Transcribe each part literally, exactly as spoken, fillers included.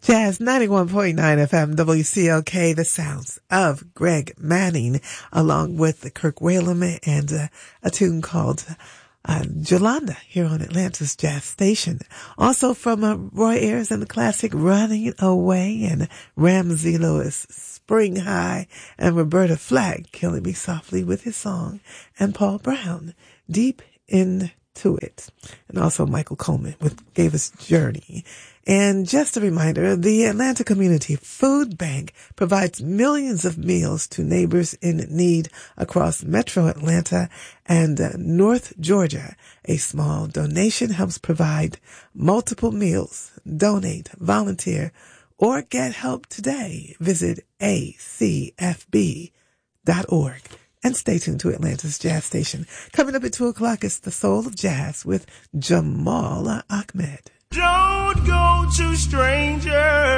Jazz ninety-one point nine F M, W C L K, the sounds of Greg Manning, along with Kirk Whalum and uh, a tune called uh, Jolanda here on Atlanta's Jazz Station. Also from uh, Roy Ayers and the classic Running Away, and Ramsey Lewis, Spring High, and Roberta Flack, Killing Me Softly with his song, and Paul Brown, Deep Into It. And also Michael Coleman with gave us Journey. And just a reminder, the Atlanta Community Food Bank provides millions of meals to neighbors in need across Metro Atlanta and uh, North Georgia. A small donation helps provide multiple meals. Donate, volunteer, or get help today. Visit A C F B dot org. And stay tuned to Atlanta's Jazz Station. Coming up at two o'clock is The Soul of Jazz with Jamal Ahmed. Don't go to strangers.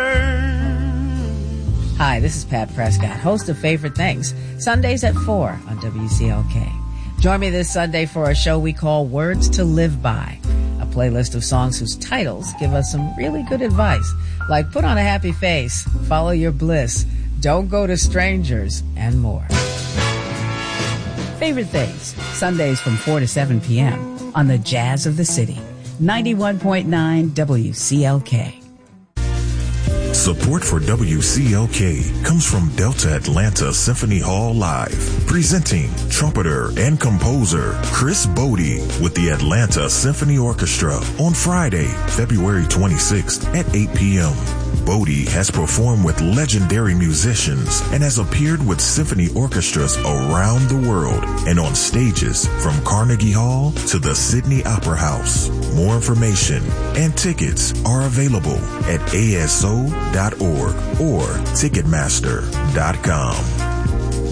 Hi, this is Pat Prescott, host of Favorite Things, Sundays at four on W C L K. Join me this Sunday for a show we call Words to Live By, a playlist of songs whose titles give us some really good advice, like Put on a Happy Face, Follow Your Bliss, Don't Go to Strangers, and more. Favorite Things, Sundays from four to seven p.m. on the Jazz of the City. ninety-one point nine W C L K. Support for W C L K comes from Delta Atlanta Symphony Hall Live, presenting trumpeter and composer Chris Bodie with the Atlanta Symphony Orchestra on Friday, February twenty-sixth at eight p.m. Bodie has performed with legendary musicians and has appeared with symphony orchestras around the world and on stages from Carnegie Hall to the Sydney Opera House. More information and tickets are available at A S O dot org or Ticketmaster dot com.